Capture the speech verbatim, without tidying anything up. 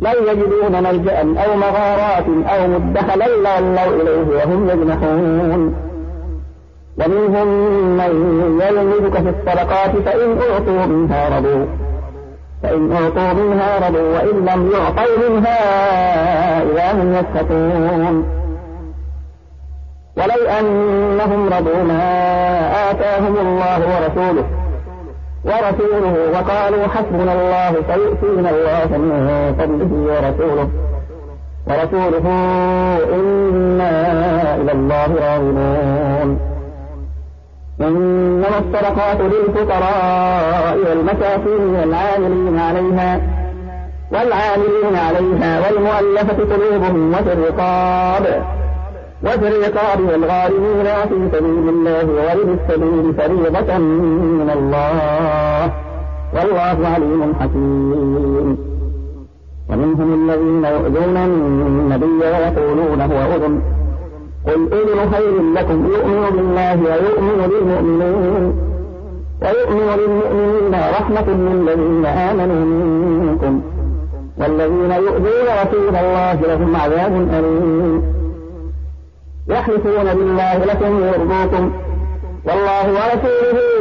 لا يجدون ملجأ أو مغارات أو مدخلا لولوا إليه وهم يجمحون. ومنهم من يلمزك في الصدقات فإن أعطوا منها رضوا فإن أعطوا منها رضوا وإن لم يعطوا منها إذا هم يسخطون. ولو أنهم رضوا ما آتاهم الله ورسوله ورسوله وقالوا حسبنا الله سيؤتينا الله من فضله ورسوله ورسوله إنا إلى الله راغبون. إنما الصدقات للفقراء والمساكين والعاملين عليها والعاملين عليها والمؤلفة قلوبهم وفي الرقاب وفي الرقاب والغارمين وفي سبيل الله وابن السبيل فريضة من الله والله عليم حكيم. ومنهم الذين يؤذون النبي ويقولون هو أذن قل أذن خير لكم يؤمن بالله ويؤمن للمؤمنين ويؤمن للمؤمنين رحمة للذين آمنوا منكم والذين يؤذون رسول الله لهم عذاب أليم. يحلفون بالله لكم يرضوكم والله ورسوله